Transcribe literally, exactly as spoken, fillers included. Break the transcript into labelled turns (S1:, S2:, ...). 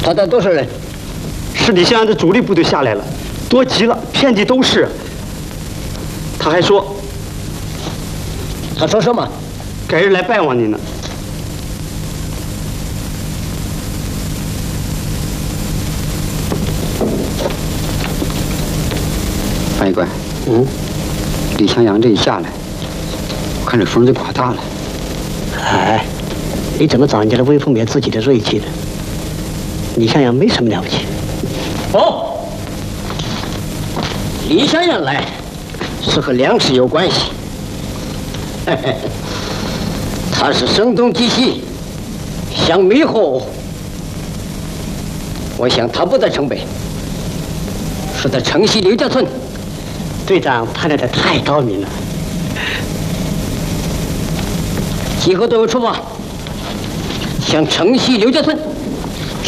S1: 他带多少人？
S2: 是李香阳的主力部队下来了，多极了，遍地都是。他还说，
S1: 他说什么？
S2: 改日来拜望您呢。
S3: 范医官，
S1: 嗯，
S3: 李香阳这一下来，我看这风就刮大了。
S1: 哎，你怎么找人家来威风灭自己的锐气的？李香阳没什么了不起。哦，李香阳来是和粮食有关系。嘿嘿，他是声东击西，想迷惑我。我想他不在城北，是在城西刘家村。队长判断的太高明了。集合队伍出发，向城西刘家村